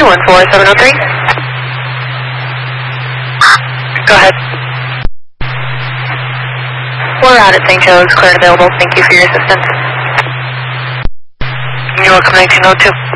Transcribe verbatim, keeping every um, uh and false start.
one four seven oh three. Go ahead. We're out at Saint Joe's, clear and available. Thank you for your assistance. New York nineteen oh two.